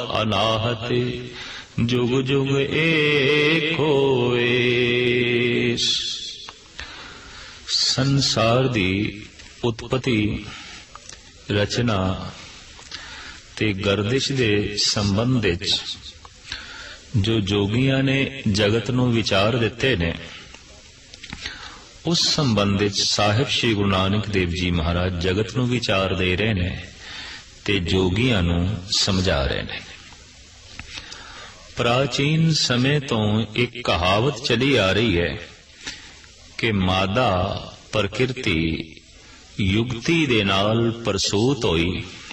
अनाहत जुग जुग एक होए। संसार दी उत्पत्ति रचना ते गर्दिश दे संबंध विच जो जोगियां ने जगत नूं विचार दिते ने, उस संबंध विच साहिब श्री गुरु नानक देव जी महाराज जगत नूं विचार दे रहे ने ते जोगियां नूं समझा रहे ने। प्राचीन समय तो एक कहावत चली आ रही है कि मादा प्रकृति युगती दे नाल प्रसूत होई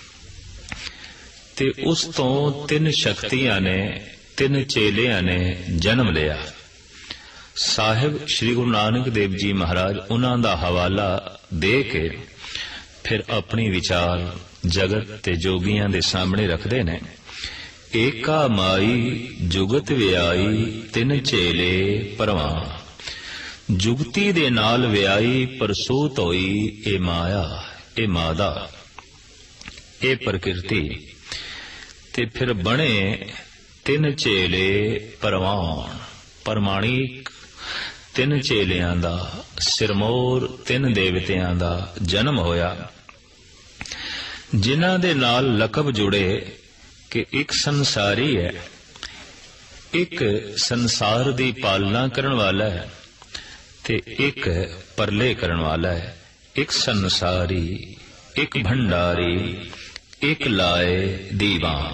ते उस तो तीन शक्तियां ने, तीन चेलियां ने जन्म लिया। साहिब श्री गुरु नानक देव जी महाराज उन्हां दा हवाला दे के फिर अपनी विचार जगत ते जोगियां दे सामने रखदे ने। एका माई जुगत व्याई तिन चेले परवान। जुगती दे नाल व्याई प्रसूत होई ए माया, ए मादा, ए प्रकृति ते फिर बने तिन चेले परवान, परमाणिक तिन चेलियां दा, सिरमौर तिन देवतियां दा जन्म होया, जिन्हां दे नाल लकब जुड़े कि एक संसारी है, एक संसार दी पालना करन वाला है ते एक परले करन वाला है। एक संसारी, एक भंडारी, एक लाए दीवान।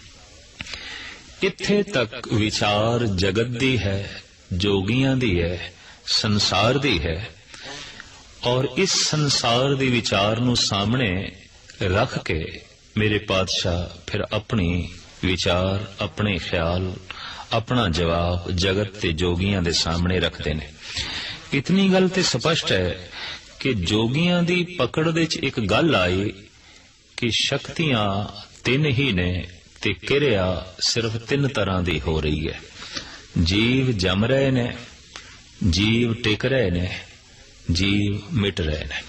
इत्थे तक विचार जगत दी है, जोगियां दी है, संसार दी है। और इस संसार दी विचार नूं सामने रख के मेरे पातशाह फिर अपनी विचार, अपने ख्याल, अपना जवाब जगत ते जोगियां दे सामने रखते ने। इतनी गल ते स्पष्ट है कि जोगियां दी पकड़ दे च एक गल आई कि शक्तियां तीन ही ने ते किरिया सिर्फ तीन तरह दी हो रही है। जीव जम रहे ने, जीव टिक रहे ने, जीव मिट रहे ने।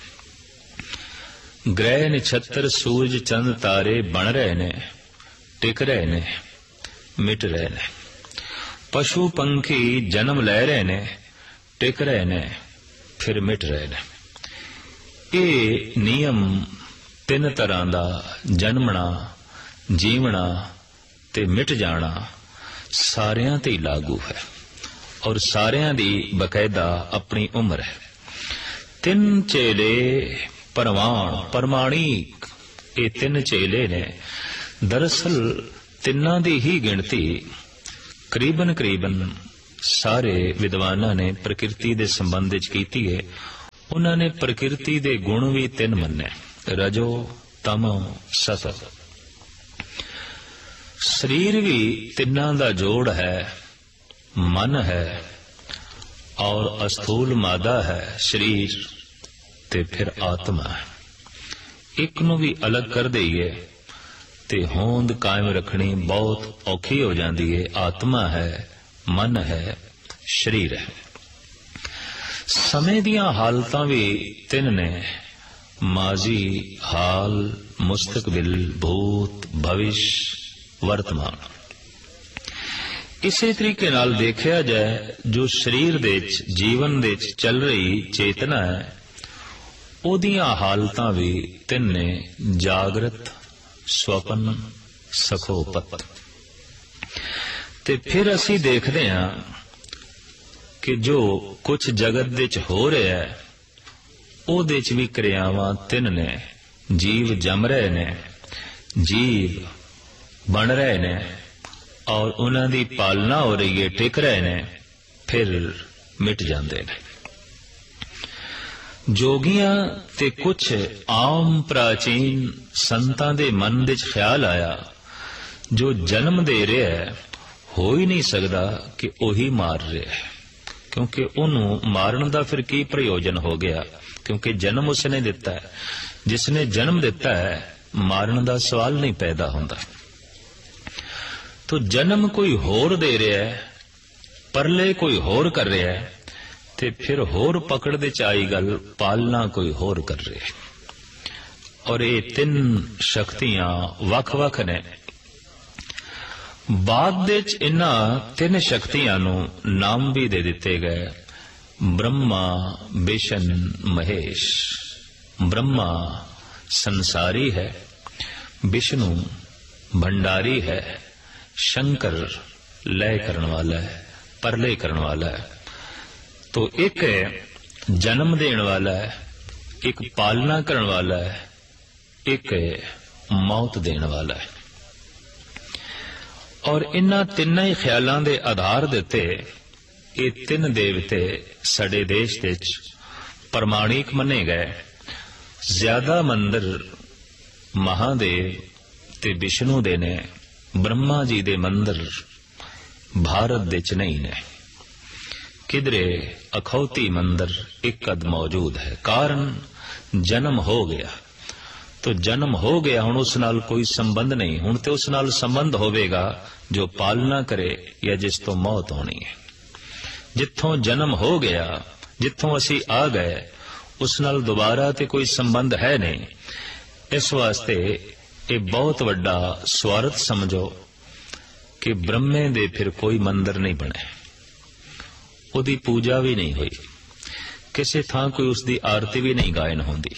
ग्रह नक्षत्र सूरज चंद तारे बन रहे ने, टिक रहे ने, मिट रहे ने। पशु पंखी जन्म ले रहे ने, टिक रहे ने, फिर मिट रहे ने। ये नियम तीन तरह दा जन्मना, जीवना ते मिट जाना सारियां ते लागू है और सारियां दी बकायदा अपनी उम्र है। तीन चेले परवान, परमाणिक, ये तीन चेले ने। दरअसल तिन्ना दी ही गिनती करीबन करीबन सारे विद्वाना ने प्रकृति दे संबंध विच कीती है। उन्होंने प्रकृति दे गुण भी तीन मन्ने, रजो, तमो, सतो। शरीर भी तिन्ना दा जोड़ है, मन है और अस्थूल मादा है शरीर ते फिर आत्मा है। एक नूं भी अलग कर दईए ते होंद कायम रखनी बहुत औखी हो जाती है। आत्मा है, मन है, शरीर है। समय दियां हालतां भी तीन ने, माजी, हाल, मुस्तकबिल, भूत, भविष्य, वर्तमान। इसे तरीके नाल देखिया जाए जो शरीर दे विच, जीवन दे विच चल रही चेतना है, ओदियां हालतां भी तीन ने, जागृत, स्वपन, सखोपत। ते फिर असी देखते हैं कि जो कुछ जगत दे विच हो रहा है ओदे विच भी क्रियावां तीन ने। जीव जम रहे ने, जीव बन रहे ने और उन्हां दी पालना हो रही है, टिक रहे ने, फिर मिट जाते हैं। जोगियां ते कुछ आम प्राचीन संतां दे मन दे ख्याल आया जो जन्म दे रहा है हो ही नहीं सकता कि ओही मार रहा है, क्योंकि उन्होंने मारन का फिर की प्रयोजन हो गया, क्योंकि जन्म उसने दिता है। जिसने जन्म दिता है मारन का सवाल नहीं पैदा होता। तो जन्म कोई होर दे रहा है, परले कोई होर कर रहा है, ते फिर होर पकड़ दे आई गल पालना कोई होर कर रहे है। और ये तीन शक्तियां वख वख ने। ਬਾਅਦ ਵਿੱਚ ਇਹਨਾਂ ਤਿੰਨ ਸ਼ਕਤੀਆਂ ਨੂੰ ਨਾਮ ਵੀ ਦੇ ਦਿੱਤੇ ਗਏ, ਬ੍ਰਹਮਾ, ਵਿਸ਼ਨ, ਮਹੇਸ਼। ब्रह्मा संसारी है, विष्णु भंडारी है, शंकर लय करने वाला है, परलय करने वाला है। तो एक जन्म देने वाला है, एक पालना करने वाला है, एक मौत देने वाला है। और इन्हां तिन्नां ही ख्यालां दे आधार दे उत्ते ये तीन देवते साडे देश विच प्रमाणिक मन्ने गए। ज्यादा मंदिर महादेव ते विष्णु दे ने, ब्रह्मा जी दे मंदिर भारत दे च नहीं ने। किधरे अखौती मंदिर एक कद मौजूद है। कारण जन्म हो गया, तो जन्म हो गया, हुण उस नाल कोई संबंध नहीं। हुण ते उस नाल संबंध होवेगा जो पालना करे या जिस तो मौत होनी है। जिथों जन्म हो गया, जिथों असी आ गए, उस नाल दोबारा ते कोई संबंध है नहीं। इस वास्ते ये बहुत वड्डा स्वार्थ समझो कि ब्रह्मे दे फिर कोई मंदिर नहीं बने, उहदी पूजा भी नहीं हुई, किसी थां कोई उसकी आरती भी नहीं गायन होंदी।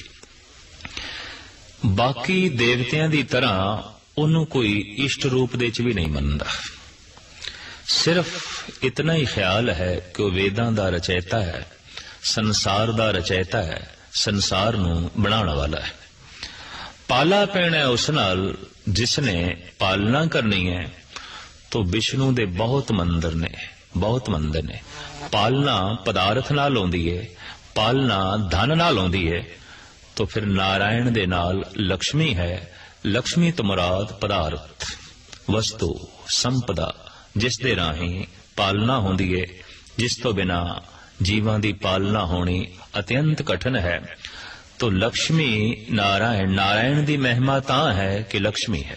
बाकी देवतियां दी तरह उन्होंने कोई इष्ट रूप दे च भी नहीं मनदा। सिर्फ इतना ही ख्याल है कि वह वेदां दा रचयिता है, संसार दा रचयिता है, संसार नूं बनाने वाला है। पाला पैना है उस नाल जिसने पालना करनी है। तो विष्णु दे बहुत मंदिर ने, बहुत मंदिर ने। पालना पदार्थ नाल होंदी है, पालना धन नाल होंदी है। तो फिर नारायण दे नाल लक्ष्मी है। लक्ष्मी तो मुराद पदार्थ, वस्तु, संपदा, जिस दे राही पालना होंदी है, जिस तो बिना जीवां दी पालना होनी अत्यंत कठिन है। तो लक्ष्मी नारायण, नारायण दी महिमा तां है कि लक्ष्मी है।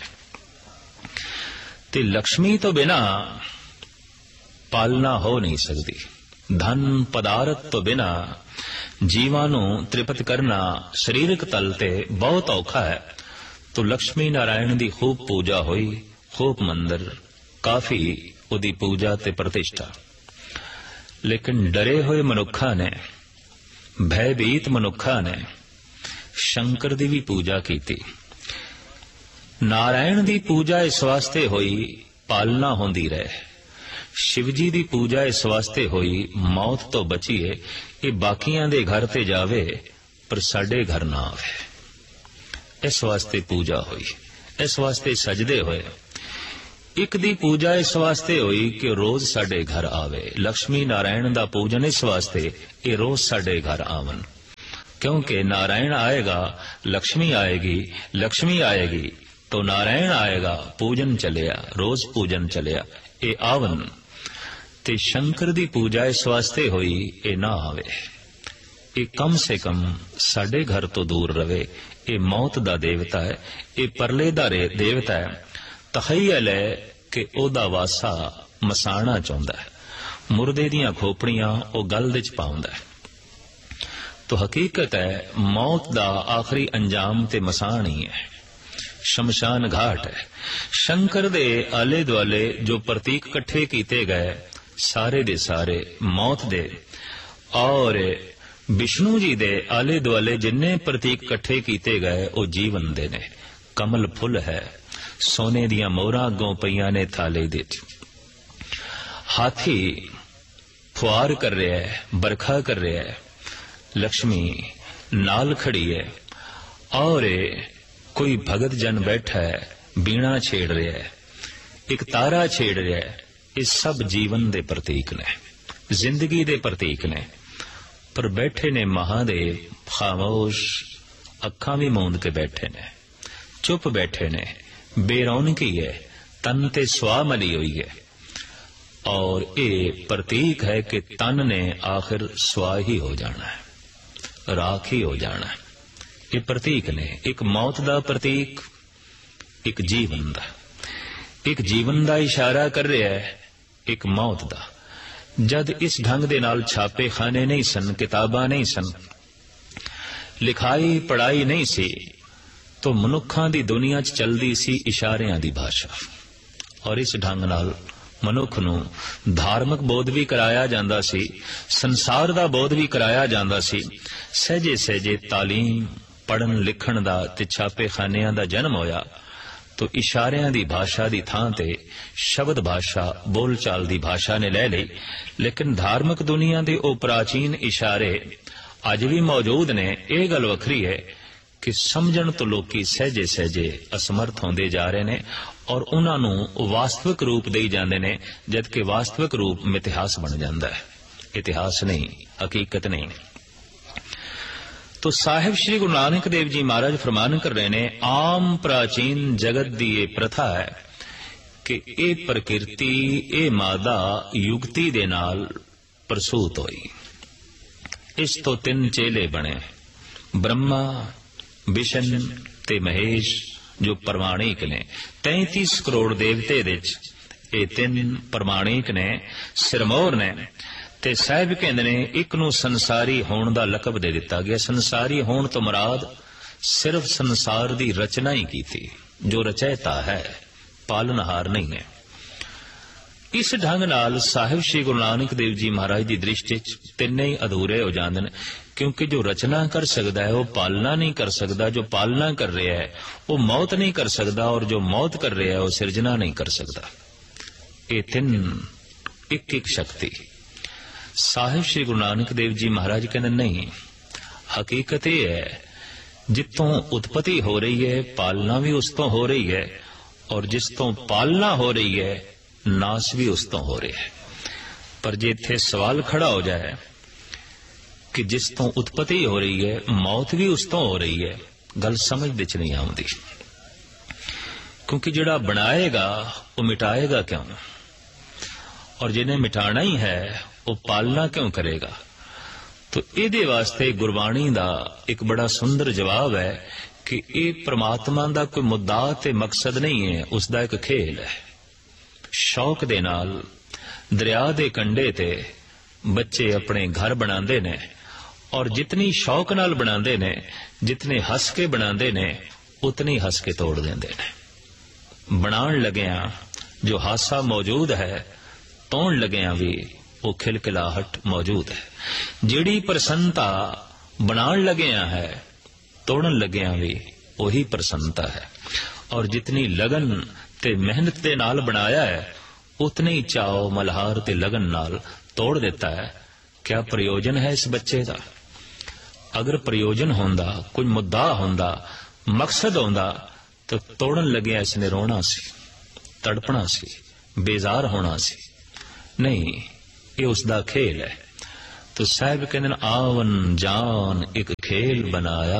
ते लक्ष्मी तो बिना पालना हो नहीं सकती। धन पदार्थ तो बिना जीवां नूं तृप्त करना शरीरक तल ते बहुत औखा है। तो लक्ष्मी नारायण दी खूब पूजा हुई, खूब मंदिर, काफी उहदी पूजा ते प्रतिष्ठा। लेकिन डरे हुए मनुखा ने, भयभीत मनुखा ने शंकर दी भी पूजा की थी। नारायण दी पूजा इस वास्ते हुई पालना होंदी रहे। शिवजी दी पूजा इस वास्ते हुई मौत तो बचीए, ये बाकियां दे घर ते जावे पर साडे घर ना आवे। इस वास्ते पूजा हुई, इस वास्ते सजदे होए। एक दी पूजा इस वास्ते हुई कि रोज साडे घर आवे। लक्ष्मी नारायण दा पूजन इस वास्ते ये रोज साडे घर आवन, क्योंकि नारायण आएगा लक्ष्मी आएगी, लक्ष्मी आएगी तो नारायण आएगा, पूजन चलिया, रोज पूजन चलिया, ये आवन। ते शंकर दी पूजा इस वास्ते हुई ये ना आवे, ये कम से कम साडे घर तो दूर रवे। ये मौत दा देवता है, ये परले दा देवता है। तखय्यल है कि ओदा वासा मसाना चाहुंदा है, मुर्दे दियां खोपड़ियां ओ गल दे च पाउंदा है। तो हकीकत है मौत दा आखिरी अंजाम ते मसान ही है, शमशान घाट है। शंकर दे आले दुआले जो प्रतीक कट्ठे कीते गए सारे दे सारे मौत दे, और विष्णु जी दे आले दुआले जिन्ने प्रतीक कट्ठे कीते गए वो जीवन दे ने। कमल फुल है, सोने दियां मोहरां अगों पईयां ने थाले दे। हाथी फुआर कर रहा है, बरखा कर रहा है, लक्ष्मी नाल खड़ी है, और कोई भगत जन बैठा है बीणा छेड़ रहा है, एक तारा छेड़ रहा है। ये सब जीवन दे प्रतीक ने, जिंदगी दे प्रतीक ने। पर बैठे ने महादेव खामोश, अखां भी मूंद के बैठे ने, चुप बैठे ने, बेरौनकी है, तन ते स्वा मली हुई है। और ये प्रतीक है कि तन ने आखिर स्वा ही हो जाना है, राख ही हो जाना है। ये प्रतीक ने, एक मौत दा प्रतीक, एक जीवन दा। एक जीवन दा इशारा कर रहा है, एक मौत दा। जद इस ढंग दे नाल छापे खाने नहीं सन, किताबां नहीं सन, लिखाई पढ़ाई नहीं सी, तो मनुखां दी दुनिया च चलदी सी इशारियां दी भाषा। और इस ढंग नाल मनुख नूं धार्मिक बोध भी कराया जांदा सी, संसार दा बोध भी कराया जांदा सी। सहजे सहजे तालीम पढ़न लिखण दा ते छापे खानियां दा जन्म होया तो इशारियां दी भाषा दी थां ते शब्द भाषा बोल चाल दी भाषा ने ले लई। लेकिन धार्मिक दुनिया दे ओ प्राचीन इशारे अज भी मौजूद ने। यह गल वखरी है कि समझण तो लोकी सहजे सहजे असमर्थ होंदे जा रहे ने और उन्हां नूं वास्तविक रूप देई जांदे ने, जबकि वास्तविक रूप मिथिहास बन जांदा है, इतिहास नहीं, हकीकत नहीं। तो साहिब श्री गुरु नानक देव जी महाराज फरमान कर रहे ने, आम प्राचीन जगत दी ये प्रथा है कि ये प्रकृति ये मादा युगति दे नाल प्रसूत होई। इस तो तीन चेले बने, ब्रह्मा विष्णु ते महेश, जो प्रमाणिक ने। 33 करोड़ देवते विच ये तीन प्रमाणिक ने, सिरमौर ने। ते साहिब कहंदे ने एक नूं संसारी होण दा लकब दे दिता गया। संसारी होण तो मुराद सिर्फ संसार दी रचना ही कीती, जो रचयिता है, पालनहार नहीं है। इस ढंग नाल साहिब श्री गुरु नानक देव जी महाराज की दृष्टि तिन्ने ही अधूरे हो जाते हैं, क्योंकि जो रचना कर सकता है वो पालना नहीं कर सकता, जो पालना कर रहा है वो मौत नहीं कर सकता, और जो मौत कर रहा है वो सिरजना नहीं कर सकता। ये तीन एक एक शक्ति। साहिब श्री गुरु नानक देव जी महाराज कहते नहीं, हकीकत यह है जितों उत्पत्ति हो रही है पालना भी उस तो हो रही है, और जिस तो पालना हो रही है नाश भी उस तो हो रहा है। पर जे इत्थे सवाल खड़ा हो जाए कि जिस तो उत्पत्ति हो रही है मौत भी उस तो हो रही है, गल समझ विच नहीं आउंदी। क्योंकि जिहड़ा बनाएगा वो मिटाएगा क्यों, और जिन्हें मिटाना ही है वो पालना क्यों करेगा। तो इहदे वास्ते गुरबाणी दा एक बड़ा सुंदर जवाब है कि ये परमात्मा दा कोई मुद्दा ते मकसद नहीं है, उसदा एक खेल है। शौक दे नाल दरिया दे कंढे ते बच्चे अपने घर बनांदे ने, और जितनी शौक नाल बनांदे ने, जितने हस के बनांदे ने, उतनी हस के तोड़ देंदे ने। बनाण लगिया जो हासा मौजूद है, तोड़ लगिया भी वो खिलखिलाहट मौजूद है। जिहड़ी प्रसन्नता बनाण लगिया है, तोड़न लगिया भी वही प्रसन्नता है। और जितनी लगन ते मेहनत दे नाल बनाया है, उतने ही चाव मल्हार ते लगन नाल तोड़ देता है। क्या प्रयोजन है इस बच्चे का? अगर प्रयोजन होंदा, कोई मुद्दा होंदा, मकसद होंदा, तो तोड़न लगे इसने रोना सी, तड़पना सी, बेजार होना सी। नहीं, ये उसका खेल है। तो साहब कहते आवन जान एक खेल बनाया,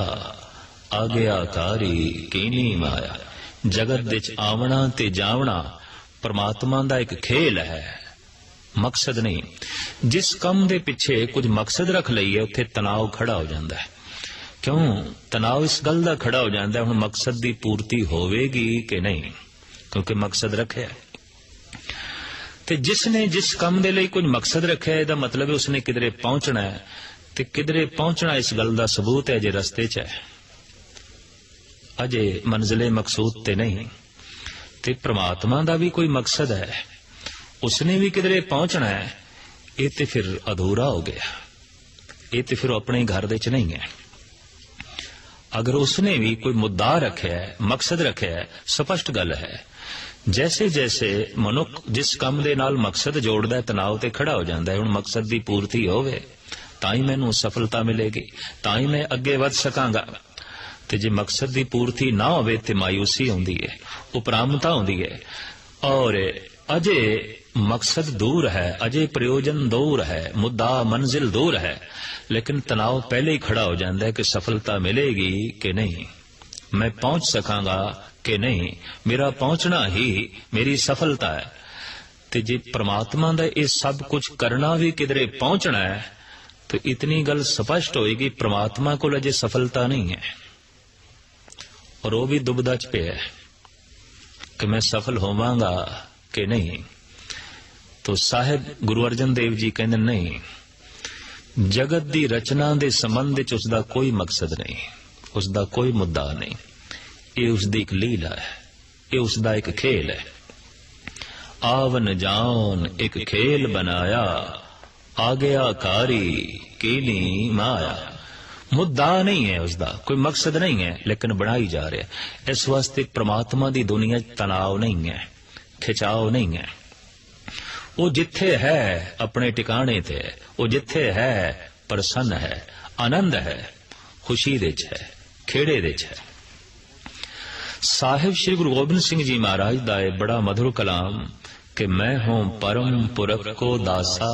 आज्ञाकारी कीनी माया। जगत विच आवना ते जावना परमात्मा दा एक खेल है, मकसद नहीं। जिस कम दे पिछे कुछ मकसद रख लईए उत्थे तनाव खड़ा हो जाता है। क्यों तनाव इस गल दा खड़ा हो जाता है, हुण मकसद दी पूर्ति होवेगी कि नहीं, क्योंकि मकसद रखे। ते जिसने जिस कम दे लई कुछ मकसद रखे, इहदा मतलब है उसने किधरे पहुंचना है। ते किधरे पहुंचना इस गल दा सबूत है जे रस्ते च है, अजे मंजिले मकसूद ते नहीं। ते परमात्मा दा भी कोई मकसद है, उसने भी किधरे पहुंचना है। ये ते फिर अधूरा हो गया, ये ते फिर अपने घर दे च नहीं है। अगर उसने भी कोई मुद्दा रखे है, मकसद रखे है, स्पष्ट गल है। जैसे जैसे मनुख जिस काम दे नाल मकसद जोड़दा है, तनाव ते खड़ा हो जाता है। हुण मकसद दी पूर्ति होवे तां ही मैनूं सफलता मिलेगी, तां ही मैं अगे वध सकांगा। ते जे मकसद दी पूर्ति ना होवे ते मायूसी आउंदी है, उपरामता आउंदी है। और अजे मकसद दूर है, अजे प्रयोजन दूर है, मुद्दा मंजिल दूर है, लेकिन तनाव पहले ही खड़ा हो जाता है कि सफलता मिलेगी कि नहीं, मैं पहुंच सकांगा कि नहीं, मेरा पहुंचना ही मेरी सफलता है। ते जे परमात्मा दा ये सब कुछ करना भी किधरे पहुंचना है, तो इतनी गल स्पष्ट होएगी परमात्मा को अजे सफलता नहीं है, और वो भी दुबदा च पे है कि मैं सफल होवांगा कि नहीं। तो साहिब गुरु अर्जन देव जी कहते नहीं, जगत दी रचना दे संबंध च उसदा कोई मकसद नहीं, उसदा कोई मुद्दा नहीं। ये उसदी एक लीला है, ये उसदा एक खेल है। आवन जान एक खेल बनाया, आ गया कारी कीनी माया। मुद्दा नहीं है उसका, कोई मकसद नहीं है, लेकिन बनाई जा रहा है। इस वास्ते परमात्मा दी दुनिया तनाव नहीं है, खिंचाव नहीं है। वो जिथे है अपने टिकाने ते, वो जिथे है प्रसन्न है, आनंद है, खुशी दे च है, खेड़े दे च है। साहिब श्री गुरु गोबिंद सिंह जी महाराज दा बड़ा मधुर कलाम कि मैं हूं परम पुरख को दासा,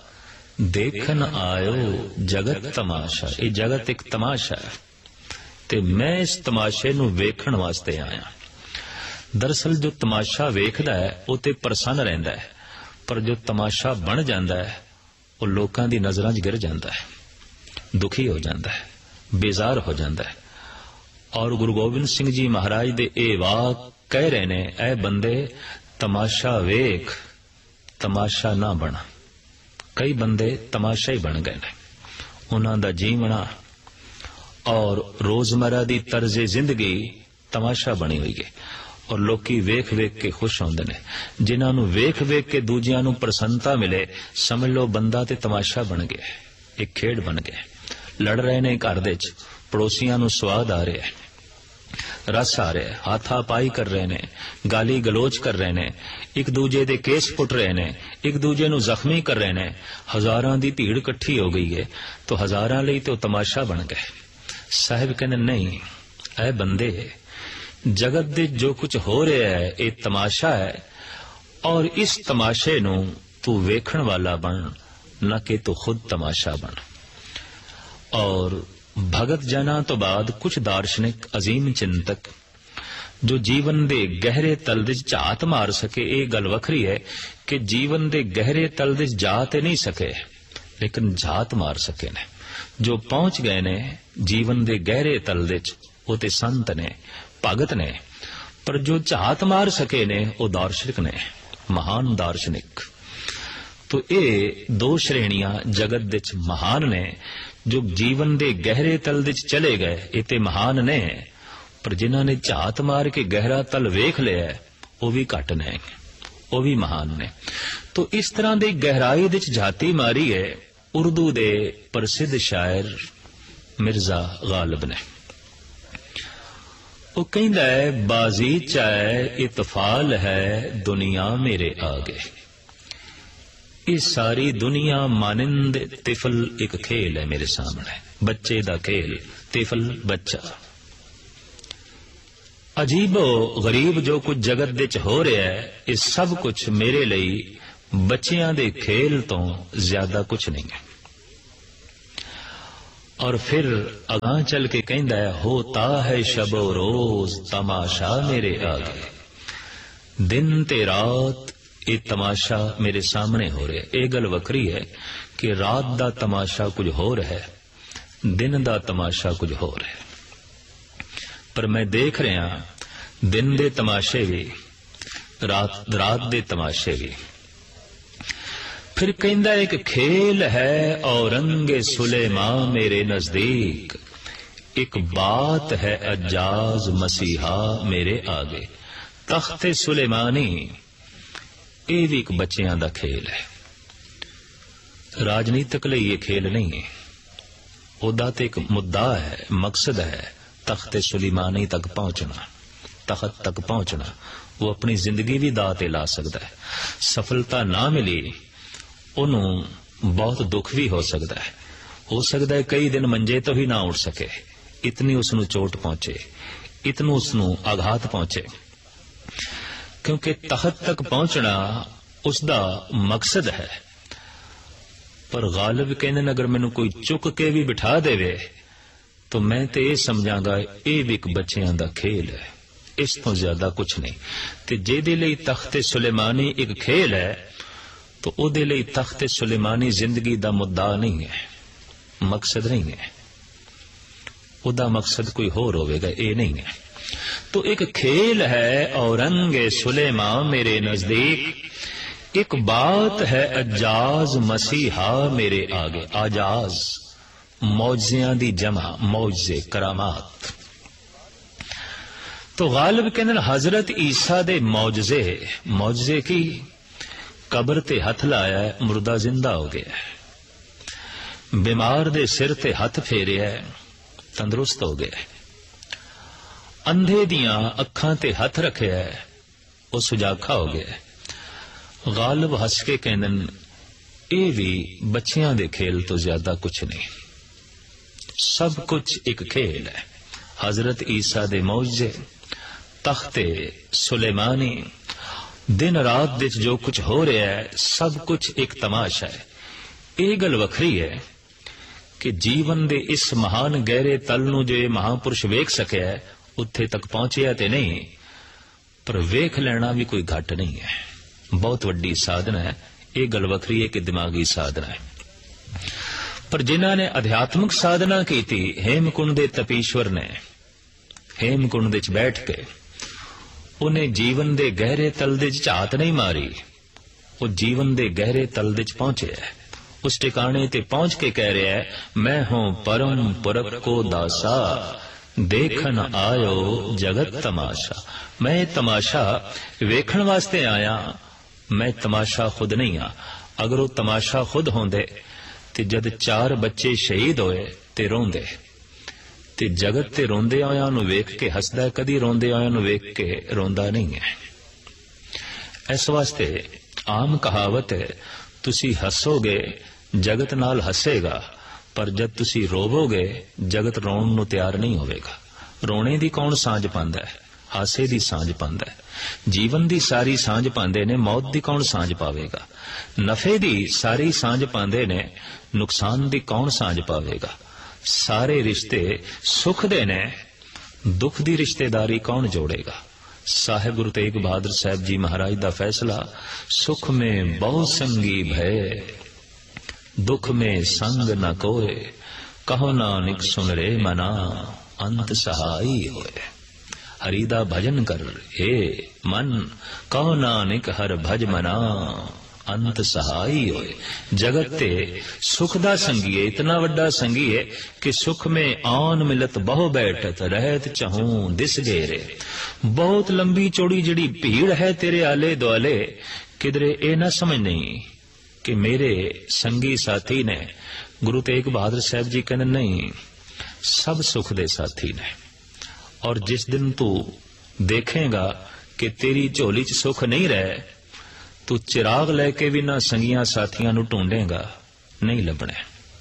देखन आयो जगत तमाशा। ये जगत एक तमाशा है ते मैं इस तमाशे नूं वेखण वास्ते आया। दरअसल जो तमाशा वेखदा है वो ते प्रसन्न रहिंदा है, पर जो तमाशा बन जाता है वो लोकां दी नज़रां 'च गिर जाता है, दुखी हो जाता है, बेजार हो जाता है। और गुरु गोबिंद सिंह जी महाराज दे ए वाक कह रहे ने, ऐ बंदे तमाशा वेख, तमाशा ना बना। कई बंदे तमाशा ही बन गए ने। उन्हां दा जीवना और रोजमर्रा दी तर्जे जिंदगी तमाशा बनी हुई है, और लोकी वेख वेख के खुश होंदे ने। जिन्हां नूं वेख वेख के दूजियां नूं प्रसन्नता मिले, समझ लो बंदा ते तमाशा बन गया, एक खेड बन गया। लड़ रहे ने घर दे च, पड़ोसियां नूं स्वाद आ रहा है, रस आ रहा है, हाथापाई कर रहे ने, गाली गलोच कर रहे ने, एक दूजे दे केस पुट रहे ने, एक दूजे नूं जख्मी कर रहे ने। हजारां दी भीड़ इकट्ठी हो गई है, तो हजारां लई तो तमाशा बन गए। साहिब कहने नहीं, ऐ बंदे जगत दे जो कुछ हो रहा है ये तमाशा है, और इस तमाशे नूं तू वेखण वाला बन, न कि तू खुद तमाशा बन। और भगत जना तो बाद कुछ दार्शनिक अजीम चिंतक जो जीवन दे गहरे तल दे झात मार सके, ये गल वखरी है कि जीवन दे गहरे तल दे जा ते नहीं सके, लेकिन झात मार सके ने। जो पहुंच गए ने जीवन दे गहरे तल दे, वो ते संत ने, भगत ने। पर जो झात मार सके ने वो दार्शनिक ने, महान दार्शनिक। तो ये दो श्रेणियां जगत दे महान ने। जो जीवन दे गहरे तल दे चले गए ये ते महान ने, पर जिन्हां ने झात मार के गहरा तल वेख लिया वो भी घट ने, वो भी महान ने। तो इस तरह की गहराई दे झाती मारी है उर्दू दे प्रसिद्ध शायर मिर्जा गालिब ने। वो कहंदा है, बाजी चाहे इतफाल है दुनिया मेरे आगे। ये सारी दुनिया मानिंद तिफल एक खेल है मेरे सामने, बच्चे दा खेल, तिफल बच्चा। अजीबो गरीब जो कुछ जगत दे च हो रहा है, ये सब कुछ मेरे लिए बच्चियां दे खेल तो ज्यादा कुछ नहीं है। और फिर अगां चल के कहंदा है, होता है शबो रोज तमाशा मेरे आगे। दिन ते रात ये तमाशा मेरे सामने हो रहा है। ये गल वखरी है कि रात दा तमाशा कुछ हो रहा है, दिन दा तमाशा कुछ हो रहा है। पर मैं देख रहा दिन दे तमाशे भी, रात दे तमाशे भी। फिर कहंदा एक खेल है औरंगे सुलेमा मेरे नजदीक, एक बात है अज्जाज मसीहा मेरे आगे। तख्ते सुलेमानी ये भी एक बच्चियां दा खेल है। राजनीतिक लिए ये खेल नहीं है, ओदा ते एक मुद्दा है, मकसद है तख्ते सुलेमानी तक पहुंचना, तख्त तक पहुंचना। वो अपनी जिंदगी भी दाव ते ला सकता है। सफलता ना मिली उन्होंने बहुत दुख भी हो सकता है कई दिन मंजे तो ही ना उठ सके, इतनी उसनू चोट पहुंचे, इतनू उसनू आघात पहुंचे। क्योंकि तख्त तक पहुंचना उसका मकसद है। पर गालिब कहने अगर मैनू कोई चुक के भी बिठा देवे तो मैं तो ये समझांगा ये भी एक बच्चियां दा खेल है, इस तो ज्यादा कुछ नहीं। ते जेदे लई तख्ते सुलेमानी एक खेल है तो ओदे लई तख्ते सुलेमानी जिंदगी दा मुद्दा नहीं है, मकसद नहीं है। ओदा मकसद कोई होर होवेगा, ये नहीं है। तो एक खेल है औरंगे सुलेमा मेरे नजदीक, एक बात है अज्जाज मसीहा मेरे आगे। आजाज मौजियां दी जमा, मौजे करामात। तो गालिब कहने हजरत ईसा दे मौजजे, मौजजे की कबर ते हथ लाया मुर्दा जिंदा हो गया, बीमार दे सिर ते हथ फेरिया तंदुरुस्त हो गया, अंधे दियां अखां ते हथ रखिया वो सुजाखा हो गया। गालिब हस के कहंदन ये भी बच्चियां दे खेल तो ज्यादा कुछ नहीं, सब कुछ एक खेल है। हजरत ईसा दे मौजे, तख्ते सुलेमानी, दिन रात दे जो कुछ हो रहा है सब कुछ एक तमाशा है। ये गल वखरी है कि जीवन दे इस महान गहरे तल नूं जो महापुरुष वेख सकिया है उत्थे तक पहुंचिया ते नहीं, पर वेख लेना भी कोई घट नहीं है, बहुत वड्डी साधना है। ये गल वखरी है कि दिमागी साधना है। पर जिन्हां ने अध्यात्मिक साधना की थी, हेमकुंड दे तपीश्वर ने हेमकुंड दे बैठ के उन्हें जीवन दे गहरे तल दे झात नहीं मारी, वो जीवन दे गहरे तल दे पहुंचे है। उस ठिकाने ते पहुंच के कह रहा है, मैं हूं परम पुरख को दासा, देखन आयो जगत तमाशा। मैं तमाशा वेखण वास्ते आया, मैं तमाशा खुद नहीं आ। अगर वो तमाशा खुद होंदे ते जद 4 बच्चे शहीद होए ते रोंदे, ते जगत ते रोंदे आया नूं वेख के हसदा, कदी रोंदे आया नूं वेख के रोंदा नहीं है। इस वास्ते आम कहावत है, तुसी हसोगे जगत नाल हसेगा, पर जब तुसी रोवोगे जगत रोण नूं तैयार नहीं होवेगा। रोने दी कौन सांझ पांदा है? हासे दी सांझ पांदा है। जीवन दी सारी सांझ पांदे ने, मौत दी कौन सांझ पावेगा? नफे दी सारी सांझ पांदे ने, नुकसान दी कौन सांझ पावेगा? सारे रिश्ते सुख दे ने, दुख दी रिश्तेदारी कौन जोड़ेगा? साहिब गुरु तेग बहादुर साहब जी महाराज दा फैसला, सुख में बहु संगी भय, दुख में संग न कोय, कहो नानक सुन रे मना, अंत सहाई होए। हरि दा भजन कर हे मन, कहो नानक हर भज मना, अंत सहाई होए। जगत ते सुख दा संगी है, इतना वड्डा संगी है कि सुख में आन मिलत बहु बैठत, रहत चहूं दिस गेरे। बहुत लंबी चौड़ी जड़ी भीड़ है तेरे आले दुआले, किधरे ए ना समझ नहीं कि मेरे संगी साथी ने। गुरु तेग बहादुर साहब जी कहने नहीं, सब सुख दे साथी ने। और जिस दिन तू देखेगा कि तेरी झोली च सुख नहीं रहे, तू चिराग लेके भी ना संगियां साथियां नू ढूंढेगा, नहीं लभने।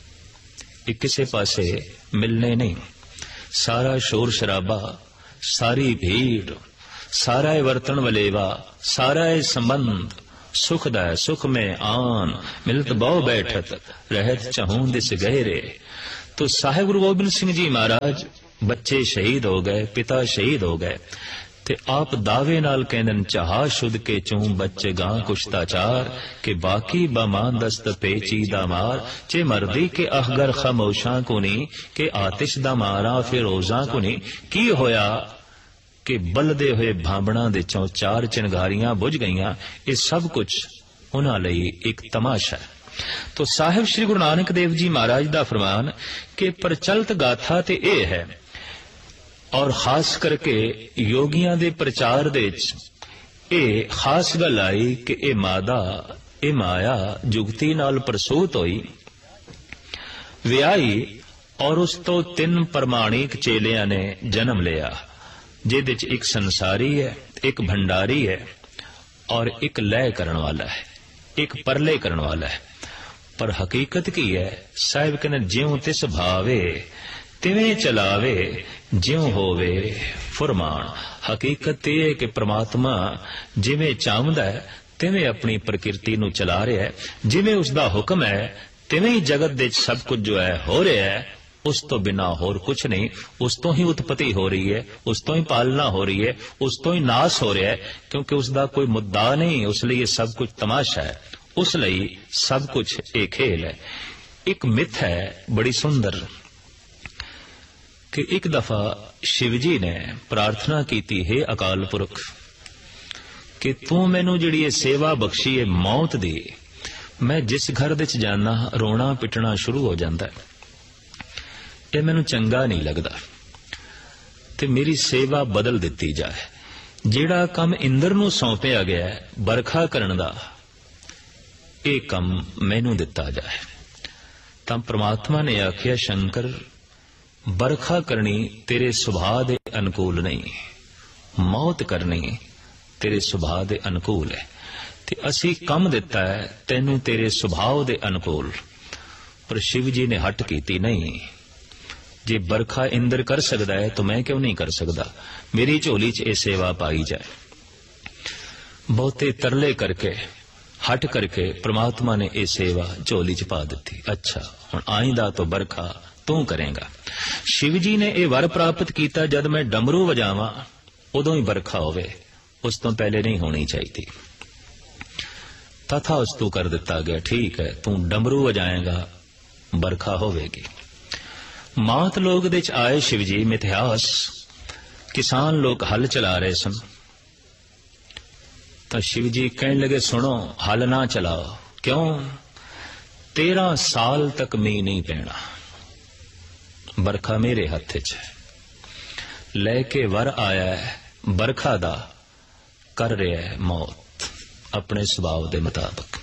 एक किसे पासे मिलने नहीं। सारा शोर शराबा, सारी भीड़, सारा वर्तन वलेवा, सारा संबंध सुख दा है। सुख में आन मिलत बहु बैठत, रहत चहूं दिस गहरे। तो साहिब गुरु गोबिंद सिंह जी महाराज, बच्चे शहीद हो गए, पिता शहीद हो गए, ते आप दावे नाल कहंदन, चाहा शुद्ध के चूं बच्चे गां कुश्ताचार, के बाकी बमान दस्त पेची दा मार, चे मर्दी के अहगर खामोशां को नी, के आतिश दा मारा फिर रोजां को नी। की होया कि बलदे हुए भांबणा दे चों 4 चिंगारियां बुझ गईयां। ये सब कुछ उन्हां लई एक तमाशा है। तो साहिब श्री गुरु नानक देव जी महाराज दा फरमान कि प्रचलित गाथा ते ए है, और खास करके योगियां दे प्रचार दे ए खास गल आई कि ए मादा, ए माया जुगती नाल प्रसूत होई, विआई, और उस तो 3 प्रमाणिक चेलियां ने जन्म लिया, जिहदे च एक संसारी है, एक भंडारी है, और एक लय करन वाला है, एक परले करन वाला है। पर हकीकत की है, साहिब कहने ज्यों तिस भावे तिवें चलावे, ज्यों होवे फुरमान। हकीकत यह है कि परमात्मा जिवें चाहता है तिवें अपनी प्रकृति नूं चला रहा है, जिवें उसका हुक्म है तिवें ही जगत दे सब कुछ जो है हो रहा है। उस तो बिना होर कुछ नहीं। उस तो ही उत्पत्ति हो रही है, उस तो ही पालना हो रही है, उस तो ही नाश हो रहा है, क्योंकि उसका कोई मुद्दा नहीं। उसलिए सब कुछ तमाशा है, उस लिए सब कुछ एक खेल है। एक मिथ है बड़ी सुंदर कि एक दफा शिवजी ने प्रार्थना की थी, हे अकाल पुरख, कि तू मैनू जिहड़ी सेवा बख्शी है मौत दी, मैं जिस घर विच जाना रोना पिटना शुरू हो जाता है, ये मैनू चंगा नहीं लगता, ते मेरी सेवा बदल दी जाए। जिहड़ा काम इंद्र नूं सौंपिया गया है बरखा करन दा, ਇਹ ਕੰਮ ਮੈਨੂੰ ਦਿੱਤਾ ਜਾਏ। ਤਾਂ ਪ੍ਰਮਾਤਮਾ ਨੇ ਆਖਿਆ, ਸ਼ੰਕਰ, ਬਰਖਾ ਕਰਨੀ ਤੇਰੇ ਸੁਭਾਅ ਦੇ ਅਨੁਕੂਲ ਨਹੀਂ, ਮੌਤ ਕਰਨੀ ਤੇਰੇ ਸੁਭਾਅ ਦੇ ਅਨੁਕੂਲ ਹੈ, ਤੇ ਅਸੀਂ ਕੰਮ ਦਿੱਤਾ ਹੈ ਤੈਨੂੰ ਤੇਰੇ ਸੁਭਾਅ ਦੇ ਅਨੁਕੂਲ। ਪਰ ਸ਼ਿਵ ਜੀ ਨੇ ਹੱਟ ਕੀਤੀ, ਨਹੀਂ, ਜੇ ਬਰਖਾ ਇੰਦਰ ਕਰ ਸਕਦਾ ਹੈ ਤਾਂ ਮੈਂ ਕਿਉਂ ਨਹੀਂ ਕਰ ਸਕਦਾ, ਮੇਰੀ ਝੋਲੀ 'ਚ ਇਹ ਸੇਵਾ ਪਾਈ ਜਾਏ। ਬਹੁਤੇ ਤਰਲੇ ਕਰਕੇ, ਹਟ ਕਰਕੇ ਪ੍ਰਮਾਤਮਾ ਨੇ ਇਹ ਸੇਵਾ ਝੋਲੀ 'ਚ ਪਾ ਦਿੱਤੀ। ਅੱਛਾ, ਹੁਣ ਆਇੰਦਾ ਤੋਂ ਬਰਖਾ ਤੂੰ ਕਰੇਗਾ। ਸ਼ਿਵ ਜੀ ਨੇ ਇਹ ਵਰ ਪ੍ਰਾਪਤ ਕੀਤਾ, ਜਦ ਮੈਂ ਡਮਰੂ ਵਜਾਵਾਂ ਉਦੋਂ ਹੀ ਬਰਖਾ ਹੋਵੇ, ਉਸ ਤੋਂ ਪਹਿਲੇ ਨਹੀਂ ਹੋਣੀ ਚਾਹੀਦੀ। ਤਥਾ ਉਸਤੂ ਕਰ ਦਿੱਤਾ ਗਿਆ, ਠੀਕ ਹੈ, ਤੂੰ ਡਮਰੂ ਵਜਾਏਗਾ, ਬਰਖਾ ਹੋਵੇਗੀ। ਮਾਤ ਲੋਕ ਦੇ ਚ ਆਏ ਸ਼ਿਵ ਜੀ, ਮਿਥਿਹਾਸ, ਕਿਸਾਨ ਲੋਕ ਹਲ ਚਲਾ ਰਹੇ ਸਨ। ਤਾਂ ਸ਼ਿਵ ਜੀ ਕਹਿਣ ਲਗੇ, ਸੁਣੋ, ਹਲ ਨਾ ਚਲਾਓ। ਕਿਉਂ? 13 ਸਾਲ ਤੱਕ ਮੀਂਹ ਨਹੀਂ ਪੈਣਾ, ਬਰਖਾ ਮੇਰੇ ਹੱਥ 'ਚ ਲੈ ਕੇ ਵਰ ਆਇਆ ਹੈ, ਬਰਖਾ ਦਾ ਕਰ ਰਿਹਾ ਹੈ ਮੌਤ ਆਪਣੇ ਸੁਭਾਅ ਦੇ ਮੁਤਾਬਕ।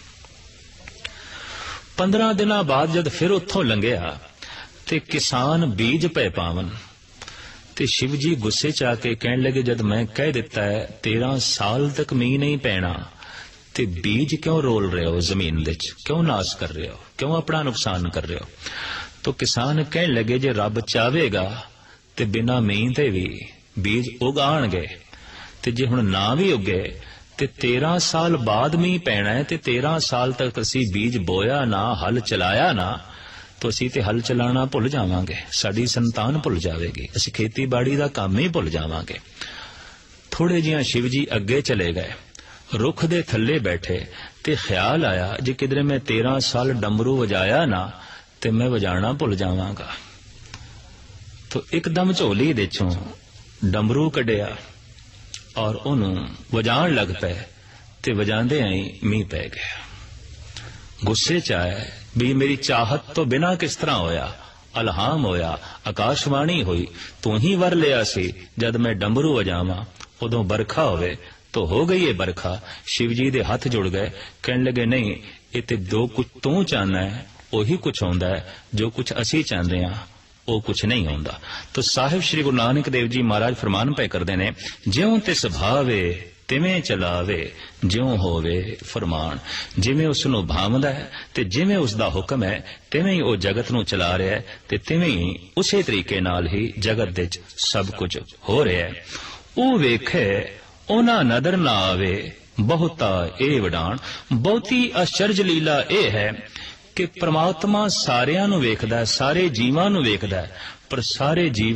15 ਦਿਨਾਂ ਬਾਅਦ ਜਦ ਫਿਰ ਉੱਥੋਂ ਲੰਘਿਆ ਤੇ ਕਿਸਾਨ ਬੀਜ ਪੈ ਪਾਵਨ, ਤੇ ਸ਼ਿਵ ਜੀ ਗੁੱਸੇ 'ਚ ਆ ਕੇ ਕਹਿਣ ਲੱਗੇ, ਜਦ ਮੈਂ ਕਹਿ ਦਿੱਤਾ ਹੈ 13 ਸਾਲ ਤੱਕ ਮੀਂਹ ਨਹੀਂ ਪੈਣਾ, ਤੇ ਬੀਜ ਕਿਉਂ ਰੋਲ ਰਹੇ ਹੋ ਜ਼ਮੀਨ ਦੇ 'ਚ, ਕਿਉਂ ਨਾਸ ਕਰ ਰਹੇ ਹੋ, ਕਿਉਂ ਆਪਣਾ ਨੁਕਸਾਨ ਕਰ ਰਹੇ ਹੋ? ਤਾਂ ਕਿਸਾਨ ਕਹਿਣ ਲੱਗੇ, ਜੇ ਰੱਬ ਚਾਹੇਗਾ ਤੇ ਬਿਨਾਂ ਮੀਂਹ ਤੇ ਵੀ ਬੀਜ ਉਗਾਣਗੇ, ਤੇ ਜੇ ਹੁਣ ਨਾ ਵੀ ਉੱਗੇ ਤੇ 13 ਸਾਲ ਬਾਅਦ ਮੀਂਹ ਪੈਣਾ ਹੈ, ਤੇ 13 ਸਾਲ ਤੱਕ ਅਸੀਂ ਬੀਜ ਬੋਇਆ ਨਾ, ਹਲ ਚਲਾਇਆ ਨਾ, ਤਾਂ ਅਸੀਂ ਤੇ ਹਲ ਚਲਾਣਾ ਭੁੱਲ ਜਾਵਾਂਗੇ, ਸਾਡੀ ਸੰਤਾਨ ਭੁੱਲ ਜਾਵੇਗੀ, ਅਸੀਂ ਖੇਤੀਬਾੜੀ ਦਾ ਕੰਮ ਹੀ ਭੁੱਲ ਜਾਵਾਂਗੇ। ਥੋੜੇ ਜਿਹਾ ਸ਼ਿਵ ਜੀ ਅੱਗੇ ਚਲੇ ਗਏ, ਰੁੱਖ ਦੇ ਥੱਲੇ ਬੈਠੇ, ਤੇ ਖਿਆਲ ਆਇਆ, ਜੇ ਕਿਧਰੇ ਮੈਂ 13 ਸਾਲ ਡਮਰੂ ਵਜਾਇਆ ਨਾ ਤੇ ਮੈਂ ਵਜਾਣਾ ਭੁੱਲ ਜਾਵਾਂਗਾ। ਤਾਂ ਇੱਕਦਮ ਝੋਲੀ ਦੇ ਚੋਂ ਡਮਰੂ ਕੱਢਿਆ ਔਰ ਉਹਨੂੰ ਵਜਾਣ ਲੱਗ ਪਏ, ਤੇ ਵਜਾਉਂਦੇ ਆਈ ਮੀਂਹ ਪੈ ਗਿਆ। ਗੁੱਸੇ 'ਚ ਆਇਆ ਵੀ ਮੇਰੀ ਚਾਹਤ ਤੋਂ ਬਿਨਾਂ ਕਿਸ ਤਰ੍ਹਾਂ ਹੋਇਆ, ਅਲਹਾਮ ਹੋਇਆ, ਆਕਾਸ਼ਵਾਣੀ ਹੋਈ, ਤੂੰ ਹੀ ਵਰ ਲਿਆ ਸੀ ਜਦ ਮੈਂ ਡਮਰੂ ਵਜਾਵਾਂ ਉਦੋਂ ਬਰਖਾ ਹੋਵੇ, ਤਾਂ ਹੋ ਗਈ ਇਹ ਬਰਖਾ। ਸ਼ਿਵ ਜੀ ਦੇ ਹੱਥ ਜੁੜ ਗਏ, ਕਹਿਣ ਲੱਗੇ, ਨਹੀਂ, ਇਹ ਤੇ ਜੋ ਕੁਝ ਤੂੰ ਚਾਹੁੰਦਾ ਹੈ ਉਹੀ ਕੁਝ ਹੁੰਦਾ ਹੈ, ਜੋ ਕੁਝ ਅਸੀਂ ਚਾਹੁੰਦੇ ਹਾਂ ਉਹ ਕੁਝ ਨਹੀਂ ਹੁੰਦਾ। ਤਾਂ ਸਾਹਿਬ ਸ਼੍ਰੀ ਗੁਰੂ ਨਾਨਕ ਦੇਵ ਜੀ ਮਹਾਰਾਜ ਫਰਮਾਨ ਪਏ ਕਰਦੇ ਨੇ, ਜਿਉਂ ਤਿਸ ਭਾਵੇ ਤਿਵੇਂ ਚਲਾਵੇ, ਜਿਉਂ ਹੋਵੇ ਫਰਮਾਨ। ਜਿਵੇਂ ਉਸ ਨੂੰ ਭਾਵਦਾ ਹੈ ਤੇ ਜਿਵੇਂ ਉਸ ਦਾ ਹੁਕਮ ਹੈ, ਤਿਵੇਂ ਹੀ ਉਹ ਜਗਤ ਨੂੰ ਚਲਾ ਰਿਹਾ ਹੈ, ਤੇ ਤਿਵੇਂ ਹੀ ਉਸੇ ਤਰੀਕੇ ਨਾਲ ਹੀ ਜਗਤ ਦੇ ਵਿੱਚ ਸਭ ਕੁਝ ਹੋ ਰਿਹਾ ਹੈ। ਉਹ ਵੇਖੇ ਉਹਨਾਂ ਨਦਰ ਨਾ ਆਵੇ, ਬਹੁਤਾ ਇਹ ਵਡਾਣ। ਬਹੁਤੀ ਆਸ਼ਚਰਜ ਲੀਲਾ ਇਹ ਹੈ ਕਿ ਪ੍ਰਮਾਤਮਾ ਸਾਰਿਆਂ ਨੂੰ ਵੇਖਦਾ ਹੈ, ਸਾਰੇ ਜੀਵਾਂ ਨੂੰ ਵੇਖਦਾ ਹੈ, ਪਰ ਸਾਰੇ ਜੀਵ